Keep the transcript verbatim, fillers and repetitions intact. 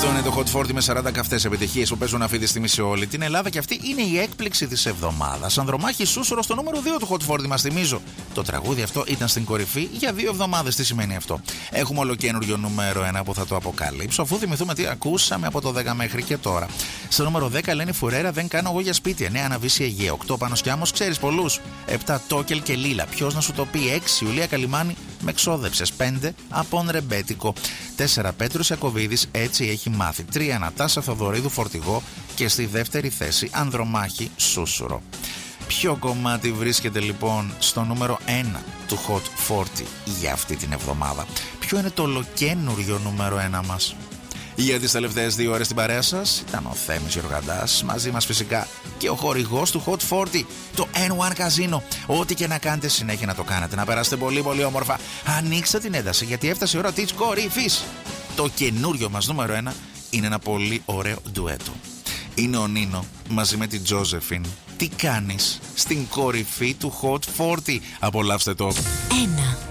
Αυτό είναι το Hot φορτί με σαράντα καυτές επιτυχίες που παίζουν αυτή τη στιγμή σε όλη την Ελλάδα και αυτή είναι η έκπληξη της εβδομάδας. Ανδρομάχη Σούσουρο στο νούμερο δύο του Hot φορτί. Μας θυμίζω, το τραγούδι αυτό ήταν στην κορυφή για δύο εβδομάδες. Τι σημαίνει αυτό? Έχουμε ολοκένουργιο νούμερο ένα που θα το αποκαλύψω, αφού θυμηθούμε τι ακούσαμε από το δέκα μέχρι και τώρα. Στο νούμερο δέκα Ελένη Φουρέρα, δεν κάνω εγώ για σπίτι. εννέα Αναβίση Αιγαία. οκτώ Πάνος Κιάμος, ξέρεις πολλούς. επτά Τόκελ και Λίλα. Ποιος να σου το πει. έξι Ιουλία Καλιμάνη, με ξόδεψες. πέντε Απόν Ρεμπέτικο. τέσσερα Πέτρος Ιακωβίδης, έτσι έχει μάθει. τρία Νατάσα Θοδωρίδου Φορτηγό και στη δεύτερη θέση Ανδρομάχη Σούσουρο. Ποιο κομμάτι βρίσκεται λοιπόν στο νούμερο ένα του Hot φορτί για αυτή την εβδομάδα? Ποιο είναι το ολοκένουργιο νούμερο ένα μας? Για τις τελευταίες δύο ώρες στην παρέα σας ήταν ο Θέμης Γιοργαντάς, μαζί μας φυσικά και ο χορηγός του Hot φορτί, το N one Casino. Ό,τι και να κάνετε, συνέχεια να το κάνετε, να περάσετε πολύ πολύ όμορφα. Ανοίξτε την ένταση, γιατί έφτασε η ώρα της κορυφής. Το καινούριο μας νούμερο ένα είναι ένα πολύ ωραίο ντουέτο. Είναι ο Νίνο μαζί με την Τζόζεφιν. Τι κάνεις στην κορυφή του Hot φορτί? Απολαύστε το. Ένα.